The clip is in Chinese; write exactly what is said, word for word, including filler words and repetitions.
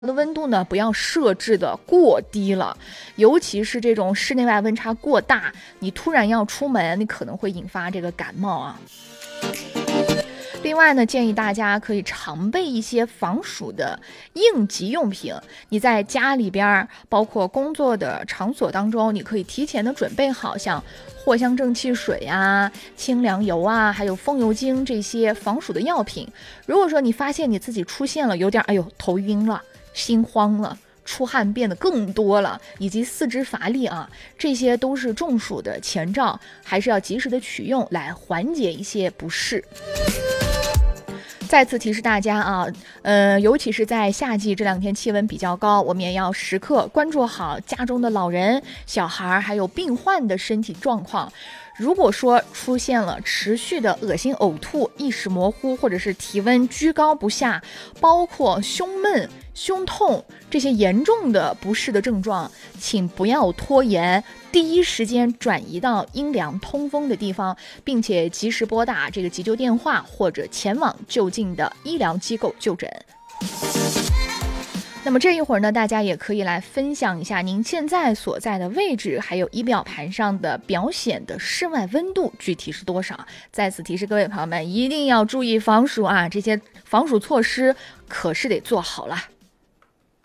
的温度呢，不要设置的过低了，尤其是这种室内外温差过大，你突然要出门，你可能会引发这个感冒啊。另外呢，建议大家可以常备一些防暑的应急用品。你在家里边，包括工作的场所当中，你可以提前的准备好像藿香正气水啊、清凉油啊，还有风油精这些防暑的药品。如果说你发现你自己出现了有点哎呦头晕了、心慌了、出汗变得更多了，以及四肢乏力啊，这些都是中暑的前兆，还是要及时的取用来缓解一些不适。再次提示大家啊，呃，尤其是在夏季这两天气温比较高，我们也要时刻关注好家中的老人、小孩还有病患的身体状况。如果说出现了持续的恶心、呕吐、意识模糊，或者是体温居高不下，包括胸闷、胸痛这些严重的不适的症状，请不要拖延，第一时间转移到阴凉通风的地方，并且及时拨打这个急救电话或者前往就近的医疗机构就诊。那么这一会儿呢，大家也可以来分享一下您现在所在的位置，还有仪表盘上的表显的室外温度具体是多少。再次提示各位朋友们，一定要注意防暑啊，这些防暑措施可是得做好了。